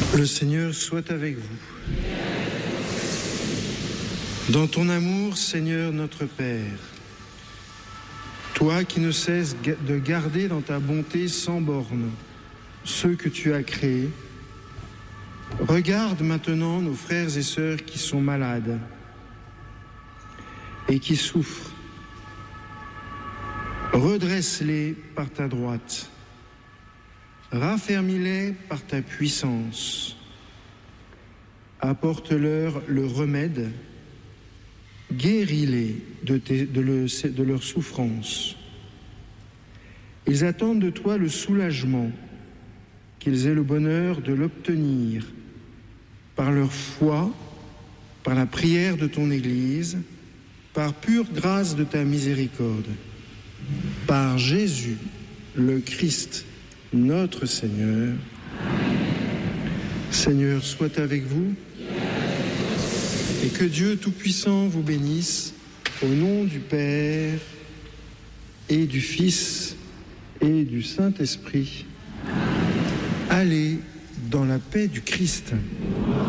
Le Seigneur soit avec vous. Dans ton amour, Seigneur notre Père, toi qui ne cesses de garder dans ta bonté sans borne ceux que tu as créés, regarde maintenant nos frères et sœurs qui sont malades et qui souffrent. Redresse-les par ta droite. Raffermis-les par ta puissance. Apporte-leur le remède. Guéris-les de leur souffrance. Ils attendent de toi le soulagement, qu'ils aient le bonheur de l'obtenir par leur foi, par la prière de ton Église, par pure grâce de ta miséricorde. Par Jésus, le Christ, notre Seigneur. Seigneur, soit avec vous. Et que Dieu Tout-Puissant vous bénisse, au nom du Père et du Fils et du Saint-Esprit. Allez dans la paix du Christ.